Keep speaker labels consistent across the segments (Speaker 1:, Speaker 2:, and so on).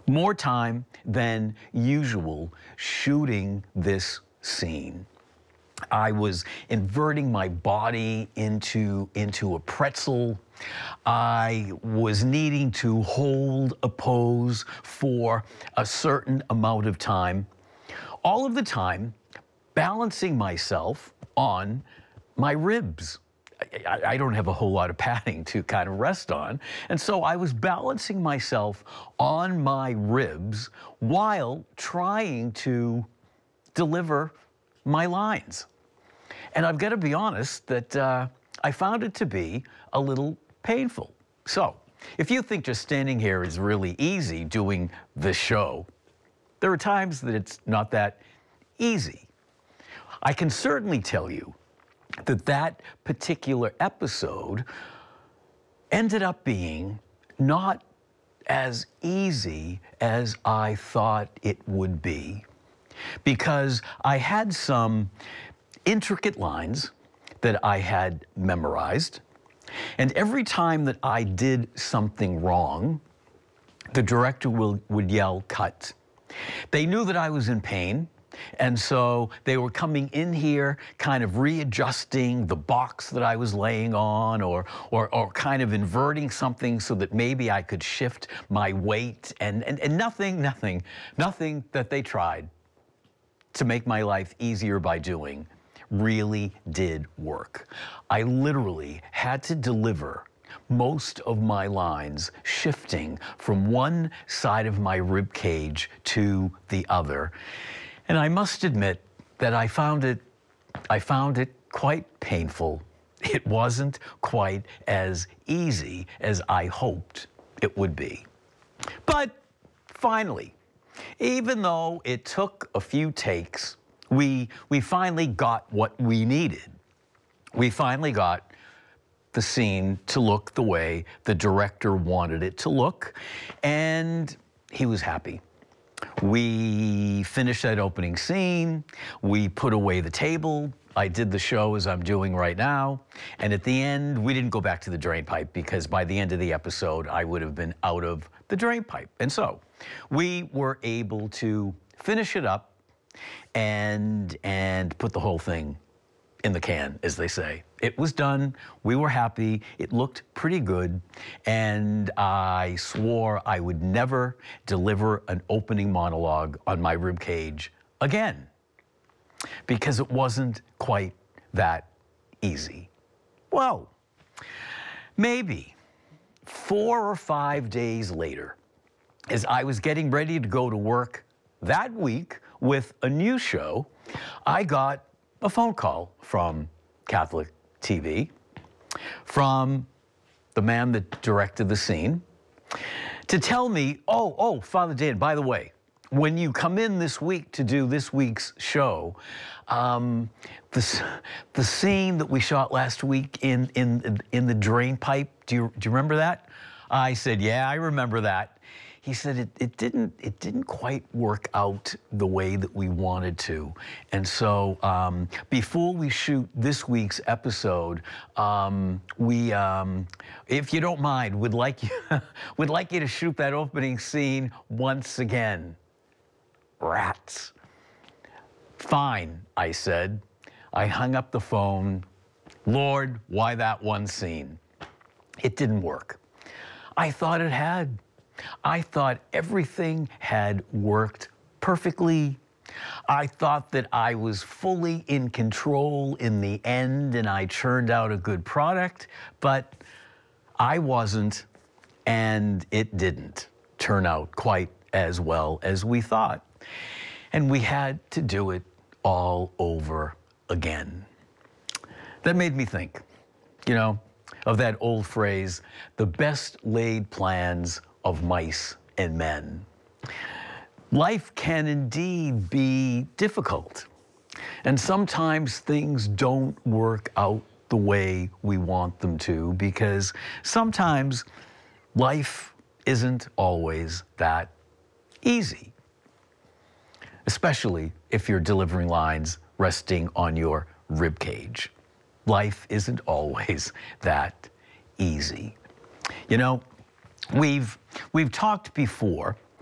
Speaker 1: more time than usual shooting this scene. I was inverting my body into a pretzel. I was needing to hold a pose for a certain amount of time, all of the time balancing myself on my ribs. I don't have a whole lot of padding to kind of rest on. And so I was balancing myself on my ribs while trying to deliver my lines. And I've got to be honest that I found it to be a little painful. So if you think just standing here is really easy doing this show, there are times that it's not that easy. I can certainly tell you that that particular episode ended up being not as easy as I thought it would be, because I had some intricate lines that I had memorized, and every time that I did something wrong, the director would yell, "Cut." They knew that I was in pain, and so they were coming in here kind of readjusting the box that I was laying on, or kind of inverting something so that maybe I could shift my weight, and nothing that they tried to make my life easier by doing really did work. I literally had to deliver most of my lines shifting from one side of my rib cage to the other. And I must admit that I found it quite painful. It wasn't quite as easy as I hoped it would be. But finally, even though it took a few takes, we finally got what we needed. We finally got the scene to look the way the director wanted it to look, and he was happy. We finished that opening scene, we put away the table, I did the show as I'm doing right now, and at the end, we didn't go back to the drain pipe because by the end of the episode, I would have been out of the drain pipe. And so we were able to finish it up and put the whole thing in the can, as they say. It was done, we were happy, it looked pretty good, and I swore I would never deliver an opening monologue on my ribcage again, because it wasn't quite that easy. Well, maybe 4 or 5 days later, as I was getting ready to go to work that week with a new show, I got a phone call from Catholic TV, from the man that directed the scene, to tell me, oh, Father Dan, by the way, when you come in this week to do this week's show, the scene that we shot last week in the drain pipe, do you remember that? I said, yeah, I remember that. He said it didn't quite work out the way that we wanted to, and so before we shoot this week's episode, we, if you don't mind, would like you to shoot that opening scene once again. Rats. Fine, I said. I hung up the phone. Lord, why that one scene? It didn't work. I thought it had. I thought everything had worked perfectly. I thought that I was fully in control in the end and I churned out a good product, but I wasn't, and it didn't turn out quite as well as we thought. And we had to do it all over again. That made me think, of that old phrase, the best laid plans of mice and men. Life can indeed be difficult, and sometimes things don't work out the way we want them to, because sometimes life isn't always that easy, especially if you're delivering lines resting on your rib cage. Life isn't always that easy. We've talked before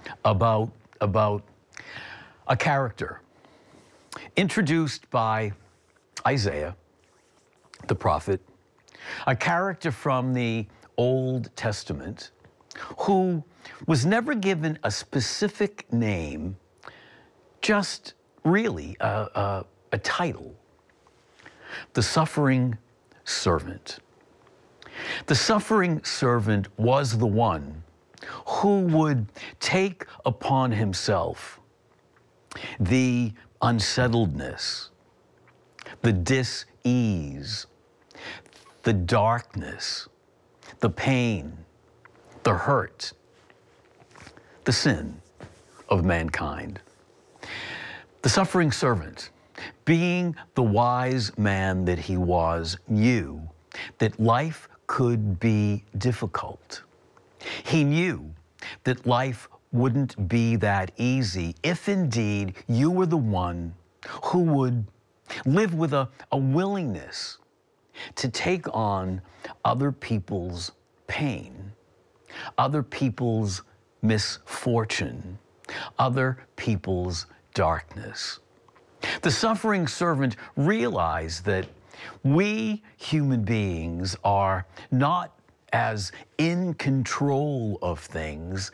Speaker 1: about a character introduced by Isaiah, the prophet, a character from the Old Testament who was never given a specific name, just really a title: the suffering servant. The suffering servant was the one who would take upon himself the unsettledness, the dis-ease, the darkness, the pain, the hurt, the sin of mankind. The suffering servant, being the wise man that he was, knew that life could be difficult. He knew that life wouldn't be that easy if indeed you were the one who would live with a willingness to take on other people's pain, other people's misfortune, other people's darkness. The suffering servant realized that we human beings are not as in control of things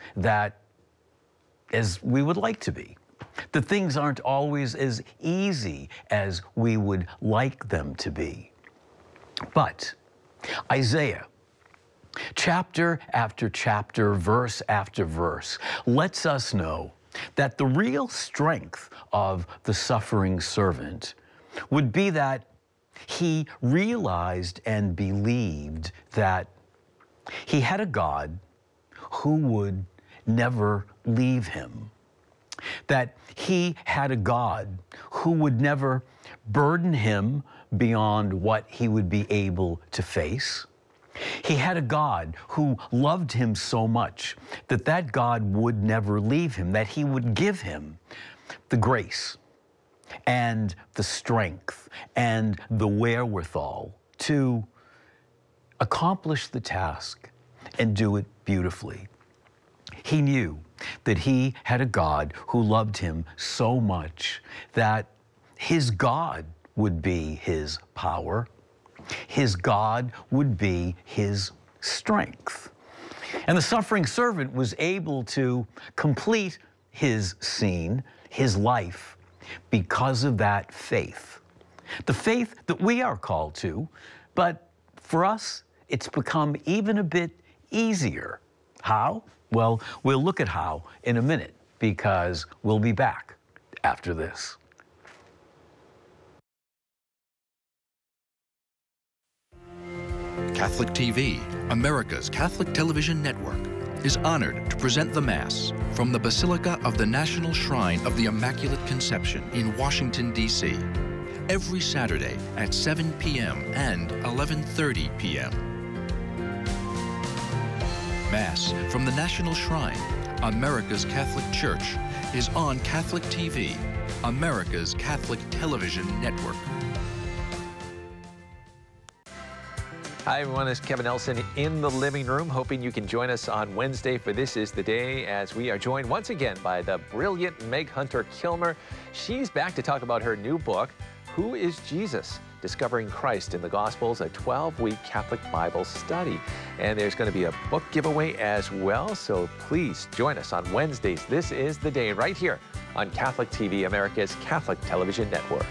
Speaker 1: as we would like to be. The things aren't always as easy as we would like them to be. But Isaiah, chapter after chapter, verse after verse, lets us know that the real strength of the suffering servant would be that he realized and believed that he had a God who would never leave him, that he had a God who would never burden him beyond what he would be able to face. He had a God who loved him so much that that God would never leave him, that he would give him the grace and the strength and the wherewithal to accomplish the task and do it beautifully. He knew that he had a God who loved him so much that his God would be his power, his God would be his strength. And the suffering servant was able to complete his scene, his life, because of that faith. The faith that we are called to, but for us, it's become even a bit easier. How? Well, we'll look at how in a minute, because we'll be back after this.
Speaker 2: Catholic TV, America's Catholic television network, is honored to present the Mass from the Basilica of the National Shrine of the Immaculate Conception in Washington, D.C., every Saturday at 7 p.m. and 11:30 p.m. Mass from the National Shrine, America's Catholic Church, is on Catholic TV, America's Catholic television network.
Speaker 3: Hi everyone, this is Kevin Nelson in the living room, hoping you can join us on Wednesday for This Is the Day, as we are joined once again by the brilliant Meg Hunter Kilmer. She's back to talk about her new book, Who is Jesus? Discovering Christ in the Gospels, a 12-week Catholic Bible study. And there's going to be a book giveaway as well, so please join us on Wednesdays. This is the day right here on Catholic TV, America's Catholic television network.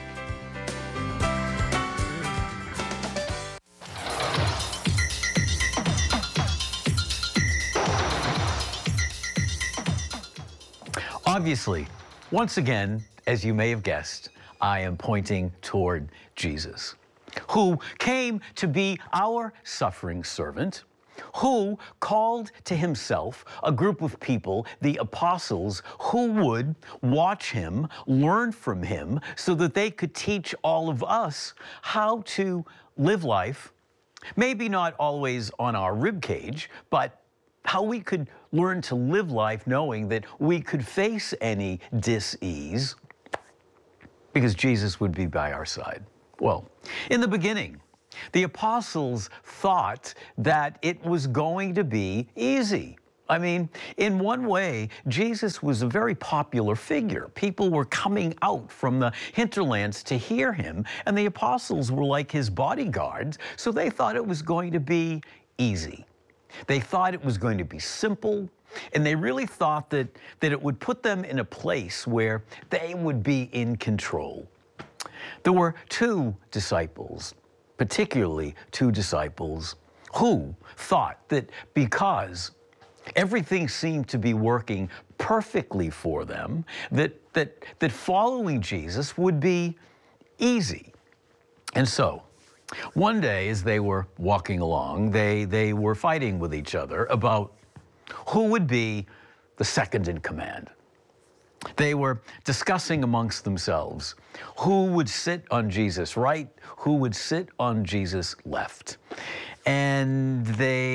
Speaker 1: Obviously, once again, as you may have guessed, I am pointing toward Jesus, who came to be our suffering servant, who called to himself a group of people, the apostles, who would watch him, learn from him, so that they could teach all of us how to live life, maybe not always on our ribcage, but how we could learn to live life knowing that we could face any dis-ease because Jesus would be by our side. Well, in the beginning, the apostles thought that it was going to be easy. I mean, in one way, Jesus was a very popular figure. People were coming out from the hinterlands to hear him, and the apostles were like his bodyguards, so they thought it was going to be easy. They thought it was going to be simple, and they really thought that it would put them in a place where they would be in control. There were two disciples, particularly two disciples, who thought that because everything seemed to be working perfectly for them, that following Jesus would be easy. And so, one day as they were walking along, they were fighting with each other about who would be the second in command. They were discussing amongst themselves who would sit on Jesus' right, who would sit on Jesus' left. And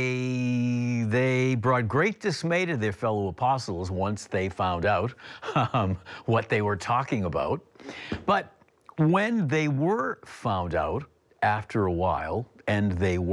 Speaker 1: they brought great dismay to their fellow apostles once they found out what they were talking about. But when they were found out after a while, and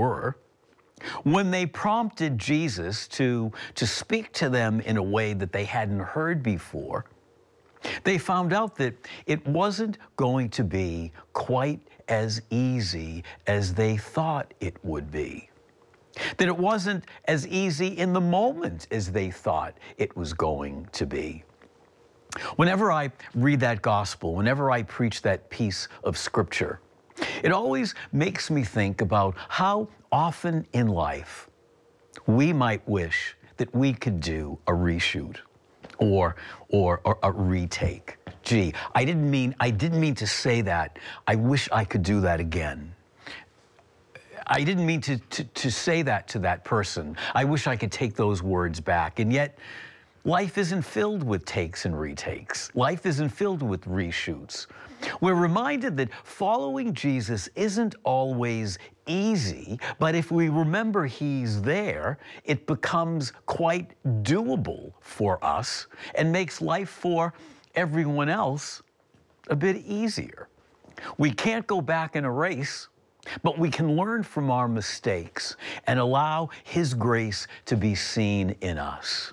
Speaker 1: when they prompted Jesus to speak to them in a way that they hadn't heard before, they found out that it wasn't going to be quite as easy as they thought it would be. That it wasn't as easy in the moment as they thought it was going to be. Whenever I read that gospel, whenever I preach that piece of scripture, it always makes me think about how often in life we might wish that we could do a reshoot or a retake. Gee, I didn't mean to say that. I wish I could do that again. I didn't mean to say that to that person. I wish I could take those words back. And yet, life isn't filled with takes and retakes. Life isn't filled with reshoots. We're reminded that following Jesus isn't always easy, but if we remember he's there, it becomes quite doable for us and makes life for everyone else a bit easier. We can't go back in a race, but we can learn from our mistakes and allow his grace to be seen in us.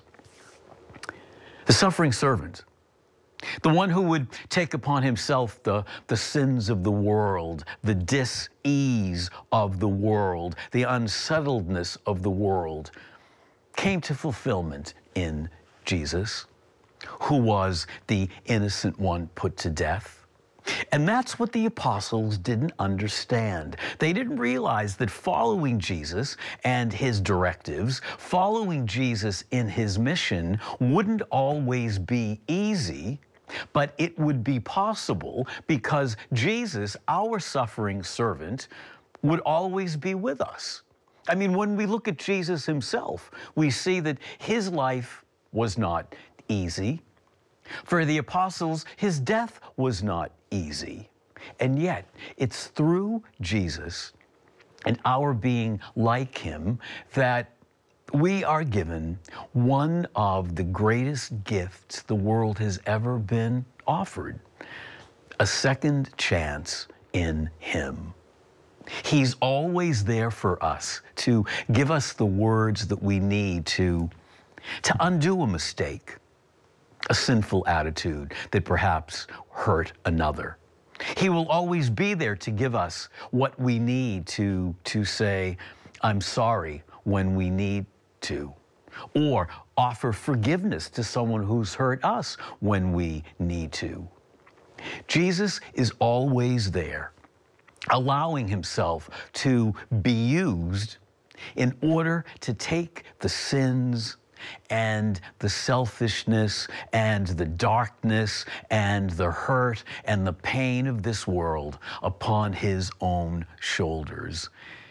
Speaker 1: The suffering servant, the one who would take upon himself the sins of the world, the dis-ease of the world, the unsettledness of the world, came to fulfillment in Jesus, who was the innocent one put to death. And that's what the apostles didn't understand. They didn't realize that following Jesus and his directives, following Jesus in his mission, wouldn't always be easy, but it would be possible because Jesus, our suffering servant, would always be with us. I mean, when we look at Jesus himself, we see that his life was not easy. For the apostles, his death was not easy. And yet, it's through Jesus and our being like him that we are given one of the greatest gifts the world has ever been offered, a second chance in him. He's always there for us to give us the words that we need to undo a mistake, a sinful attitude that perhaps hurt another. He will always be there to give us what we need to say, I'm sorry, when we need to, or offer forgiveness to someone who's hurt us when we need to. Jesus is always there, allowing himself to be used in order to take the sins and the selfishness and the darkness and the hurt and the pain of this world upon his own shoulders.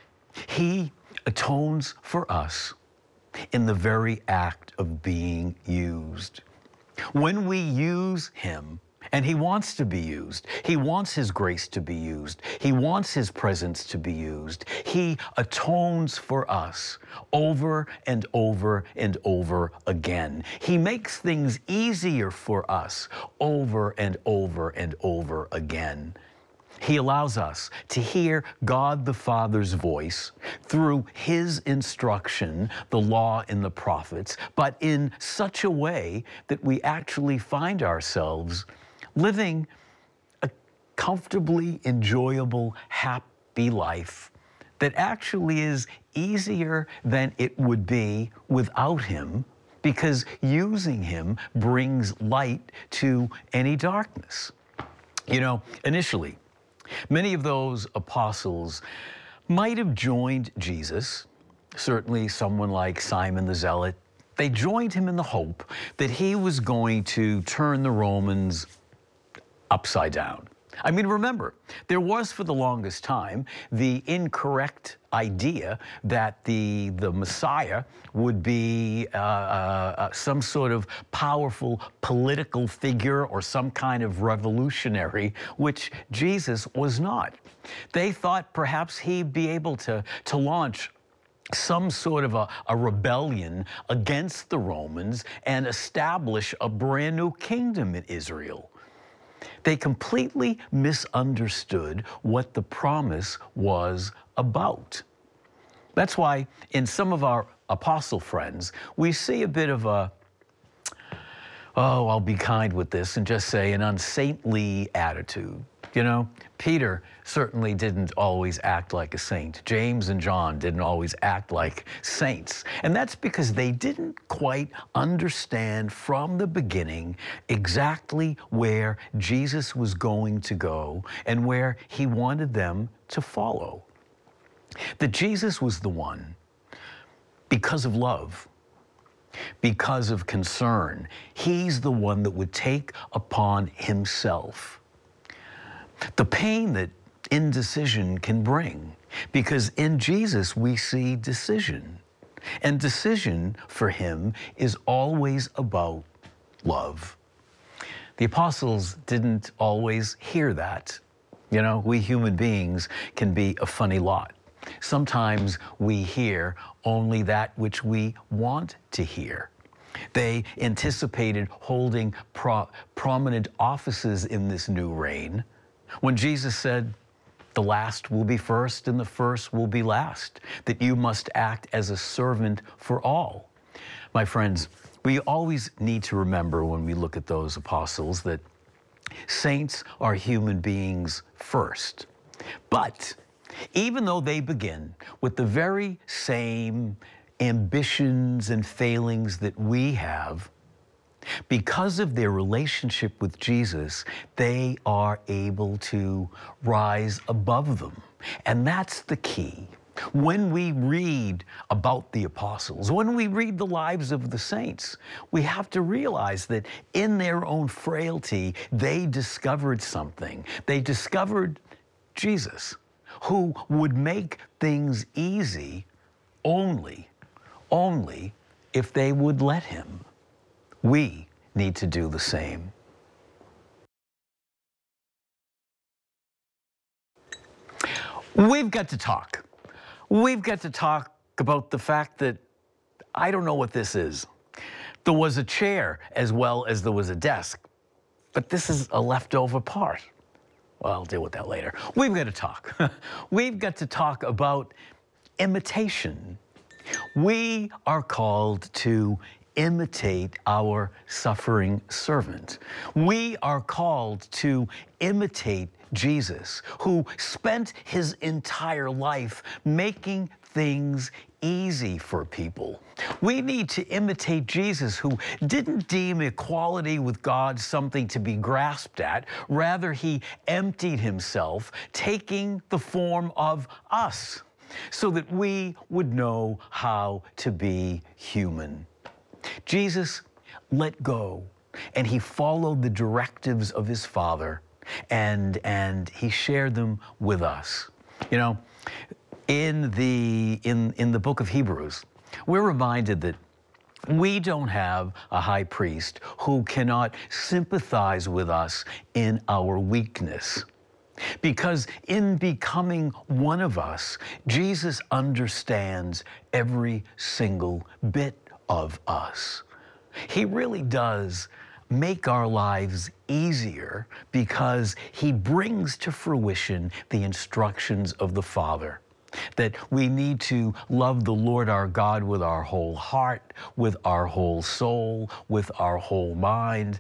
Speaker 1: He atones for us in the very act of being used. When we use him, and he wants to be used. He wants his grace to be used. He wants his presence to be used. He atones for us over and over and over again. He makes things easier for us over and over and over again. He allows us to hear God the Father's voice through His instruction, the law and the prophets, but in such a way that we actually find ourselves living a comfortably enjoyable, happy life that actually is easier than it would be without Him, because using Him brings light to any darkness. You know, initially, many of those apostles might have joined Jesus, certainly someone like Simon the Zealot. They joined him in the hope that he was going to turn the Romans upside down. I mean, remember, there was for the longest time the incorrect idea that the Messiah would be some sort of powerful political figure or some kind of revolutionary, which Jesus was not. They thought perhaps he'd be able to launch some sort of a rebellion against the Romans and establish a brand new kingdom in Israel. They completely misunderstood what the promise was about. That's why in some of our apostle friends, we see a bit of a, oh, I'll be kind with this and just say an unsaintly attitude. You know, Peter certainly didn't always act like a saint. James and John didn't always act like saints. And that's because they didn't quite understand from the beginning exactly where Jesus was going to go and where He wanted them to follow. That Jesus was the one, because of love, because of concern, He's the one that would take upon Himself the pain that indecision can bring, because in Jesus we see decision. And decision for Him is always about love. The apostles didn't always hear that. You know, we human beings can be a funny lot. Sometimes we hear only that which we want to hear. They anticipated holding prominent offices in this new reign, when Jesus said, the last will be first and the first will be last, that you must act as a servant for all. My friends, we always need to remember when we look at those apostles that saints are human beings first. But even though they begin with the very same ambitions and failings that we have, because of their relationship with Jesus, they are able to rise above them. And that's the key. When we read about the apostles, when we read the lives of the saints, we have to realize that in their own frailty, they discovered something. They discovered Jesus, who would make things easy only if they would let Him. We need to do the same. We've got to talk. We've got to talk about the fact that I don't know what this is. There was a chair as well as there was a desk, but this is a leftover part. Well, I'll deal with that later. We've got to talk. We've got to talk about imitation. We are called to imitate our suffering servant. We are called to imitate Jesus, who spent His entire life making things easy for people. We need to imitate Jesus, who didn't deem equality with God something to be grasped at. Rather, He emptied Himself, taking the form of us, so that we would know how to be human. Jesus let go, and He followed the directives of His Father, and He shared them with us. You know, in the book of Hebrews, we're reminded that we don't have a high priest who cannot sympathize with us in our weakness. Because in becoming one of us, Jesus understands every single bit of us. He really does make our lives easier because he brings to fruition the instructions of the Father. That we need to love the Lord our God with our whole heart, with our whole soul, with our whole mind,